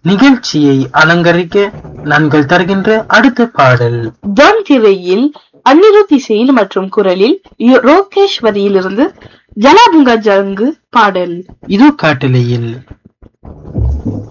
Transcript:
நிகழ்ச்சியை அலங்கரிக்க நாங்கள் தருகின்ற அடுத்த பாடல் டான் திரையில் அனிருத் இசையில் மற்றும் குரலில் ரோகேஸ்வரியிலிருந்து ஜலாபுங்கா ஜங்கு பாடல். இது காட்டலையில்